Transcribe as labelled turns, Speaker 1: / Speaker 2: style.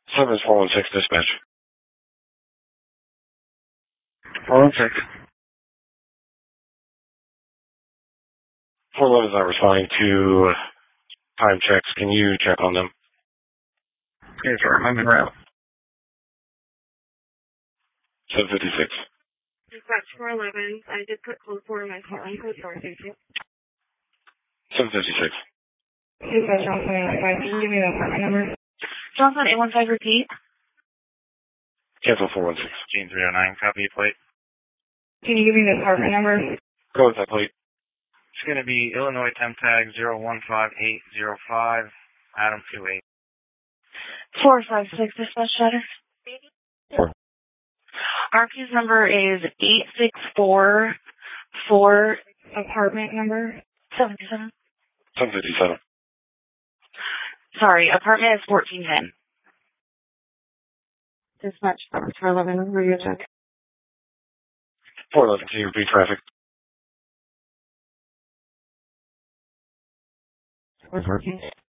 Speaker 1: Service 416 dispatch.
Speaker 2: 416.
Speaker 1: 411 is not responding to time checks. Can you check on them?
Speaker 2: Yes, sir. I'm in route.
Speaker 1: 756.
Speaker 3: Dispatch 411. I did put code 4 in my call. I'm code 4. Thank you.
Speaker 1: 756.
Speaker 3: Dispatch Johnson 815. Can you give me the apartment number?
Speaker 4: Johnson 815, repeat.
Speaker 1: Cancel 416.
Speaker 5: Gene 309, copy your plate.
Speaker 3: Can you give me the apartment number?
Speaker 1: Go with that plate.
Speaker 5: It's going to be Illinois temp tag 015805, Adam 28.
Speaker 4: 456, dispatch Shatter. Our case number is 8644.
Speaker 3: Apartment number?
Speaker 4: 77.
Speaker 1: 757.
Speaker 4: Sorry, apartment is 1410.
Speaker 3: Dispatch 411. Review check.
Speaker 1: 411, can you repeat traffic?
Speaker 3: 414.